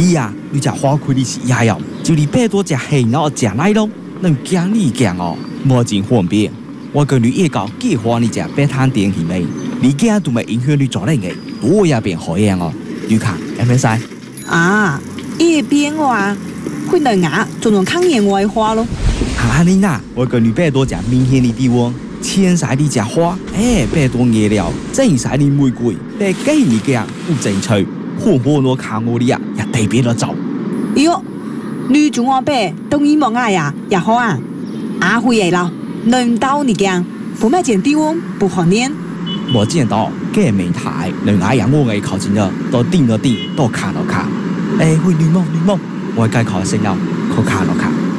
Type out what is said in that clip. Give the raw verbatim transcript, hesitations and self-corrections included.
你啊，你只花开你是也要，就你百多只黑然后食奶咯，能惊你惊哦，无真方便。我跟你预告计划你只白摊电器未？你惊都未影响你做人嘅，我也变好样哦。你看，会唔使？ 啊，一边话，会能牙就能抗炎外花咯。 啊，你呐，我跟你百多只明显的地方。千晒你只花，哎，百多叶料，正晒你玫瑰，百几你嘅有正趣，好好攞卡我哋啊，也特別咗走。 喲，你做我白，當然冇愛呀，也好啊。阿輝嚟啦，輪到你講，不買件地方不好念。 我見到嘅美台，能嗌人我嘅靠近咗，到定咗定，到卡到卡。誒，會亂夢亂夢，我該考先了，靠卡到卡。